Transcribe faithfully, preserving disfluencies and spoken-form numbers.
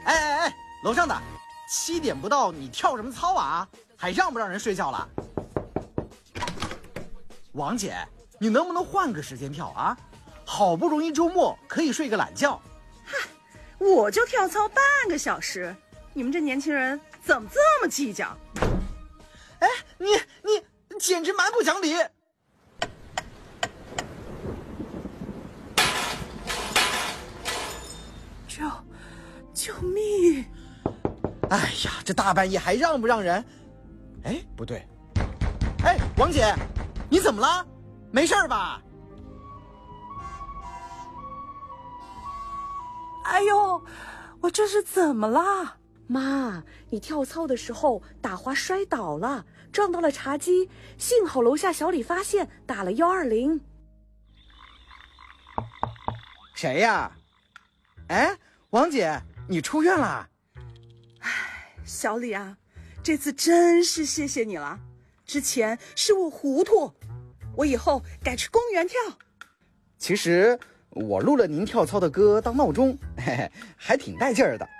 哎哎哎，楼上的，七点不到你跳什么操啊？还让不让人睡觉了？王姐，你能不能换个时间跳啊？好不容易周末可以睡个懒觉。 嗨，我就跳操半个小时，你们这年轻人怎么这么计较？ 哎，你你简直蛮不讲理！ 救救命！ 哎呀，这大半夜还让不让人？哎，不对，哎，王姐，你怎么了？没事吧？ 哎呦，我这是怎么啦？ 妈，你跳操的时候打滑摔倒了，撞到了茶几，幸好楼下小李发现，打了幺二零。 谁呀？哎，王姐，你出院了？ 哎，小李啊，这次真是谢谢你了，之前是我糊涂，我以后改去公园跳。 其实我录了您跳操的歌当闹钟，嘿嘿，还挺带劲儿的。